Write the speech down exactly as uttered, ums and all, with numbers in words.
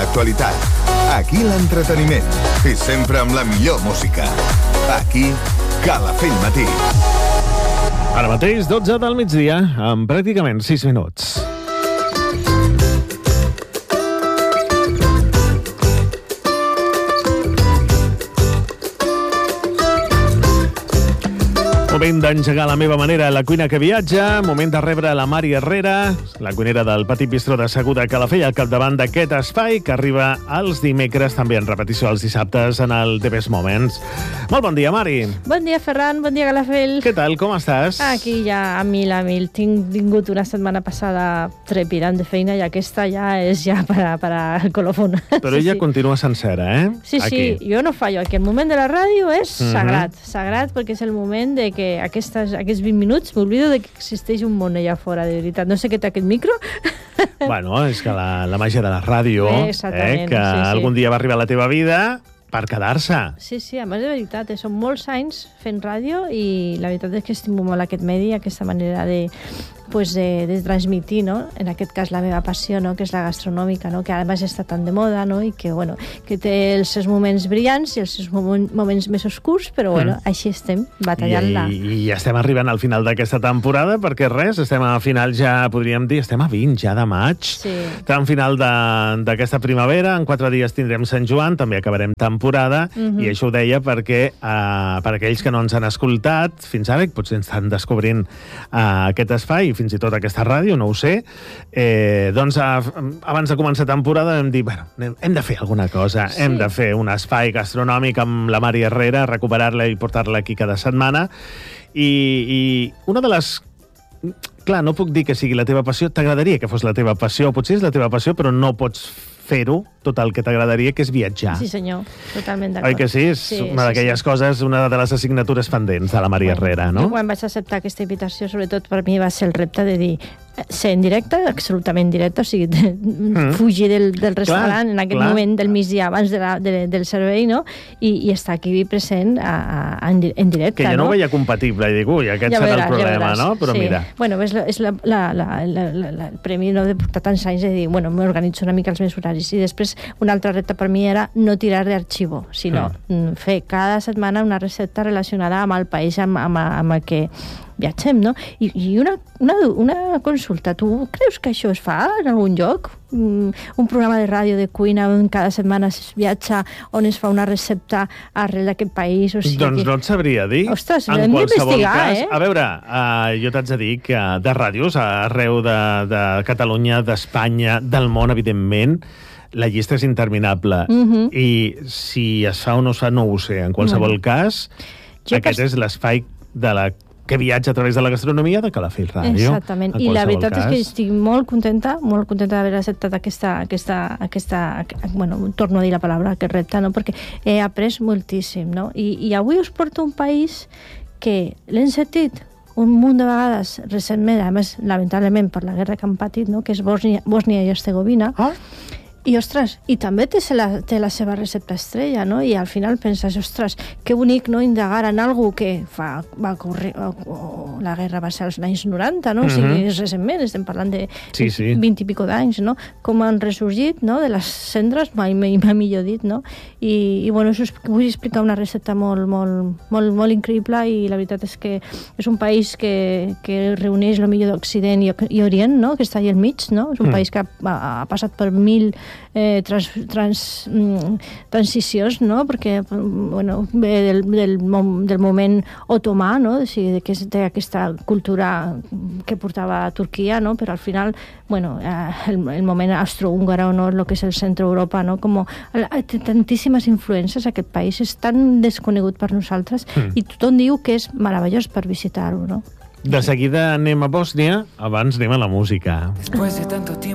l'actualitat. Aquí l'entreteniment. I sempre amb la millor música. Aquí, Calafell Matí. Ara mateix, dotze del migdia, amb pràcticament sis minuts. Moment d'engegar la meva manera a la cuina que viatja, moment de rebre la Mari Herrera, la cuinera del Petit Bistró de Segur de Calafell, al capdavant d'aquest espai que arriba els dimecres, també en repetició els dissabtes, en el The Best Moments. Molt bon dia, Mari. Bon dia, Ferran. Bon dia, Calafell. Què tal? Com estàs? Aquí ja a mil a mil. Tinc tingut una setmana passada trepidant de feina i aquesta ja és ja per a, per a el colofón. Però sí, ella sí. continua sencera, eh? Sí, aquí. sí. Jo no fallo. Aquí el moment de la ràdio és Mhm. sagrat. Sagrat perquè és el moment de que aquestes, aquests vint minuts m'oblido de que existeix un món allà fora, de veritat. No sé què té aquest micro. Bueno, és que la, la màgia de la ràdio, Bé, eh, que sí, sí. algun dia va arribar a la teva vida per quedar-se. Sí, sí, a més de veritat, eh? Són molts anys fent ràdio i la veritat és que estimo molt aquest medi, aquesta manera de, pues de, de transmitir, no? En aquest cas la meva passió, no? Que és la gastronòmica, no? Que además està tan de moda, no? I que, bueno, que té els seus moments brillants i els seus moments més oscurs, però bueno, mm. així estem, batallant-la. I, I estem arribant al final d'aquesta temporada, perquè res, estem a final ja, podríem dir, estem a vint ja de maig. Sí. Estem al final d'aquesta primavera, en quatre dies tindrem Sant Joan, també acabarem temporada, Mhm. i això ho deia perquè uh, per aquells que no ens han escoltat fins ara, que potser estan descobrint uh, aquest espai, i fins i tot aquesta ràdio, no ho sé, eh, doncs uh, abans de començar temporada vam dir, bueno, hem de fer alguna cosa, Sí. hem de fer un espai gastronòmic amb la Mari Herrera, recuperar-la i portar-la aquí cada setmana, i, i una de les... Clar, no puc dir que sigui la teva passió, t'agradaria que fos la teva passió, potser és la teva passió, però no pots fer-ho tot el que t'agradaria, que és viatjar. Sí, senyor, totalment d'acord. Oi que sí? És Sí, una sí, d'aquelles sí. coses, una de les assignatures pendents de la Mari Herrera, no? Jo quan vaig acceptar aquesta invitació, sobretot per mi va ser el repte de dir ser en directe, absolutament directe, o sigui, de, mm. fugir del, del restaurant clar, en aquest clar. moment del migdia abans de la, de, del servei, no? I, i estar aquí present a, a, en, en directe, que jo no, no? ho veia compatible, i dic, ui, aquest ja serà veràs, el problema, ja no? Però sí. mira... Bueno, és, la, és la, la, la, la, la, la, el premi no, de portar tants anys de dir, bueno, m'organitzo una mica els meus horaris. I després, un altre repte per mi era no tirar d'arxivo, sinó mm. fer cada setmana una recepta relacionada amb el país amb, amb, amb el que viatgem, no? I, i una, una, una consulta, tu creus que això es fa en algun lloc? Mm, un programa de ràdio de cuina on cada setmana es viatja, on es fa una recepta arrel d'aquest país? O sigui, doncs no et sabria dir. Ostres, en hem qualsevol d'investigar, cas, eh? a veure, uh, jo t'haig de dir que de ràdios arreu de, de Catalunya, d'Espanya, del món, evidentment, la llista és interminable. Mhm. I si es fa o no es fa, no ho sé. En qualsevol Bueno. cas, Jo aquest pas- és l'espai de la que viatja a través de la gastronomia de Calafell Ràdio. Exactament, en i la qualsevol veritat cas. és que estic molt contenta, molt contenta d'haver acceptat aquesta, aquesta, aquesta, bueno, torno a dir la paraula, aquest repte, no? Perquè he après moltíssim, no? I, i avui us porto un país que l'hem sentit un munt de vegades recentment, a més, lamentablement, per la guerra que han patit, no? Que és Bòsnia, Bòsnia i Hercegovina. Ah? I, ostres, i també té la, té la seva recepta estrella, no? I al final penses, ostres, que bonic, no?, indagar en algú que fa, va córrer, o, o, la guerra va ser als anys noranta, no? Mm -hmm. O sigui, és recentment, estem parlant de Sí, sí. vint i pico d'anys, no? Com han ressorgit, no?, de les cendres, mai, mai, mai millor dit, no? I, i bueno, us vull explicar una recepta molt, molt, molt, molt increïble, i la veritat és que és un país que, que reuneix el millor d'Occident i, i Orient, no?, que està allà al mig, no? És un Mm. país que ha, ha passat per mil Eh, trans, trans, mm, transicions, no? Perquè bueno, ve del, del, mom, del moment otomà, no? O sigui, que té aquesta cultura que portava a Turquia, no? Però al final, bueno, eh, el, el moment austrohúngaro, no? El que és el centre d'Europa, no? Com, té tantíssimes influències, aquest país és tan desconegut per nosaltres, mm. i tothom diu que és meravellós per visitar-ho, no? De seguida anem a Bòsnia, abans anem a la música. Después de tanto tiempo